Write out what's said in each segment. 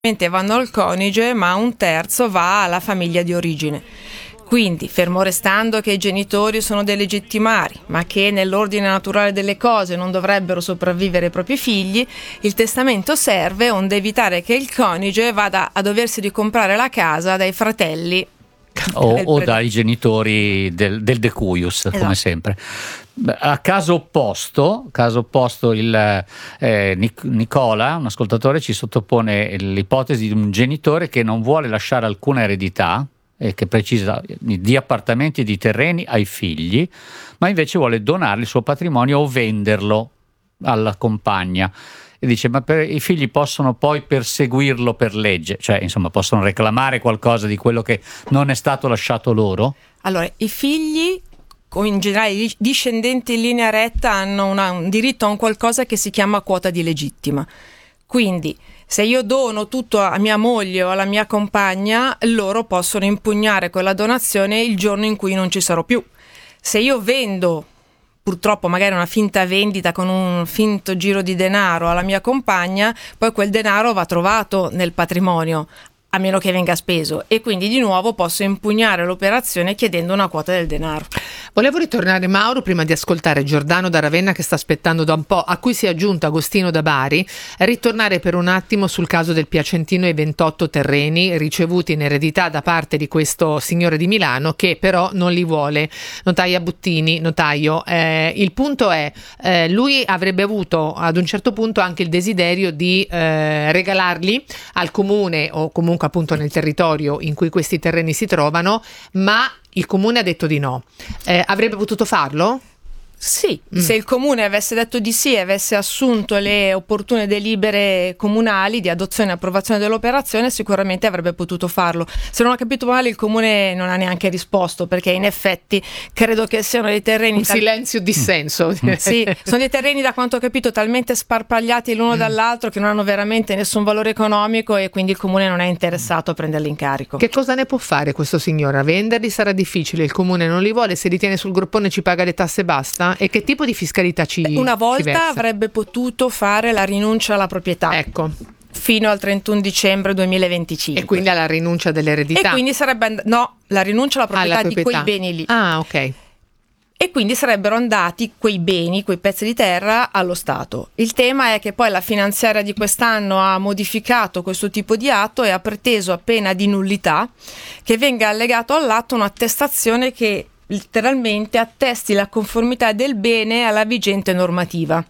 vanno al coniuge, ma un terzo va alla famiglia di origine. Quindi, fermo restando che i genitori sono dei legittimari, ma che nell'ordine naturale delle cose non dovrebbero sopravvivere ai propri figli, il testamento serve onde evitare che il coniuge vada a doversi ricomprare la casa dai fratelli o dai genitori del decuius, esatto. Come sempre. A caso opposto Nicola, un ascoltatore, ci sottopone l'ipotesi di un genitore che non vuole lasciare alcuna eredità, che precisa di appartamenti e di terreni ai figli, ma invece vuole donarli il suo patrimonio o venderlo alla compagna. E dice: ma i figli possono poi perseguirlo per legge, cioè insomma possono reclamare qualcosa di quello che non è stato lasciato loro? Allora, i figli, in generale i discendenti in linea retta, hanno un diritto a un qualcosa che si chiama quota di legittima. Quindi se io dono tutto a mia moglie o alla mia compagna, loro possono impugnare quella donazione il giorno in cui non ci sarò più. Se io vendo, purtroppo magari una finta vendita con un finto giro di denaro alla mia compagna, poi quel denaro va trovato nel patrimonio, a meno che venga speso, e quindi di nuovo posso impugnare l'operazione chiedendo una quota del denaro. Volevo ritornare, Mauro, prima di ascoltare Giordano da Ravenna che sta aspettando da un po', a cui si è aggiunto Agostino da Bari, ritornare per un attimo sul caso del Piacentino e i 28 terreni ricevuti in eredità da parte di questo signore di Milano che però non li vuole. Notaio Buttini, il punto è, lui avrebbe avuto ad un certo punto anche il desiderio di regalarli al comune o comunque appunto nel territorio in cui questi terreni si trovano, ma il comune ha detto di no. Avrebbe potuto farlo? Sì, se il comune avesse detto di sì e avesse assunto le opportune delibere comunali di adozione e approvazione dell'operazione, sicuramente avrebbe potuto farlo. Se non ho capito male, il comune non ha neanche risposto, perché in effetti credo che siano dei terreni... Un silenzio dissenso. Sì, sono dei terreni, da quanto ho capito, talmente sparpagliati l'uno dall'altro che non hanno veramente nessun valore economico, e quindi il comune non è interessato a prenderli in carico. Che cosa ne può fare questo signore? A venderli sarà difficile, il comune non li vuole, se li tiene sul groppone ci paga le tasse e basta? E che tipo di fiscalità una volta avrebbe potuto fare la rinuncia alla proprietà. Ecco. Fino al 31 dicembre 2025. E quindi alla rinuncia dell'eredità. E quindi sarebbe la rinuncia alla proprietà di quei beni lì. Ah, ok. E quindi sarebbero andati quei beni, quei pezzi di terra, allo Stato. Il tema è che poi la finanziaria di quest'anno ha modificato questo tipo di atto e ha preteso, a pena di nullità, che venga allegato all'atto un'attestazione che letteralmente attesti la conformità del bene alla vigente normativa,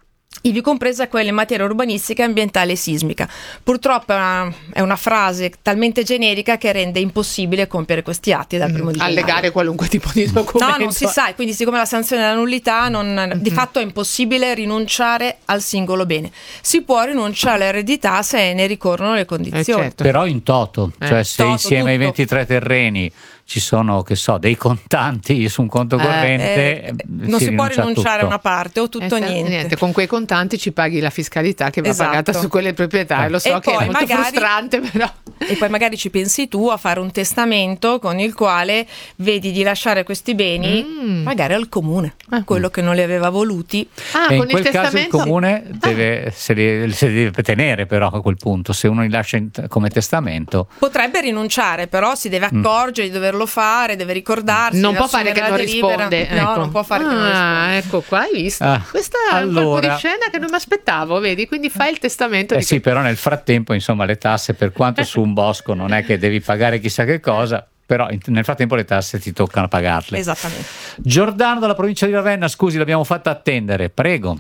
ivi compresa quella in materia urbanistica, ambientale e sismica. Purtroppo è una frase talmente generica che rende impossibile compiere questi atti dal 1° gennaio. Allegare qualunque tipo di documento. No, non si sa, quindi siccome la sanzione della nullità di fatto è impossibile rinunciare al singolo bene. Si può rinunciare all'eredità se ne ricorrono le condizioni. Certo. Però in toto, cioè se toto, insieme tutto. ai 23 terreni ci sono, dei contanti su un conto corrente, non si può rinunciare a una parte o tutto o niente. Con quei contanti ci paghi la fiscalità che va pagata su quelle proprietà. Lo so che è molto frustrante, però. E poi magari ci pensi tu a fare un testamento con il quale vedi di lasciare questi beni magari al comune, quello che non li aveva voluti. E con in quel il caso testamento il comune se li deve tenere, però a quel punto, se uno li lascia come testamento. Potrebbe rinunciare, però si deve accorgere di doverlo fare, deve ricordarsi. Non può fare che non risponde. No, non può fare che non risponde. Ecco qua, hai visto? Questa è un colpo di scena che non mi aspettavo, vedi? Quindi fai il testamento. Sì, però nel frattempo, insomma, le tasse, per quanto su un bosco non è che devi pagare chissà che cosa, però nel frattempo le tasse ti toccano pagarle. Esattamente. Giordano dalla provincia di Ravenna, scusi, l'abbiamo fatta attendere, prego.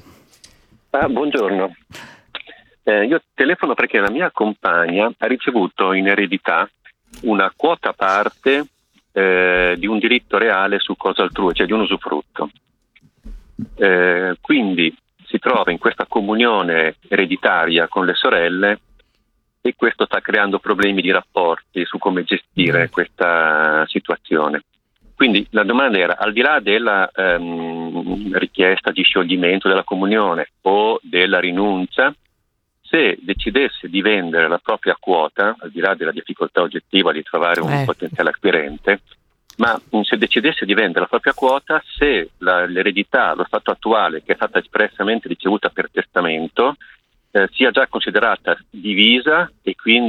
Buongiorno. Io telefono perché la mia compagna ha ricevuto in eredità una quota parte di un diritto reale su cosa altrui, cioè di un usufrutto. Quindi si trova in questa comunione ereditaria con le sorelle e questo sta creando problemi di rapporti su come gestire questa situazione. Quindi la domanda era, al di là della richiesta di scioglimento della comunione o della rinuncia, se decidesse di vendere la propria quota, al di là della difficoltà oggettiva di trovare un potenziale acquirente, ma se decidesse di vendere la propria quota, se l'eredità, lo stato attuale, che è stata espressamente ricevuta per testamento, sia già considerata divisa e quindi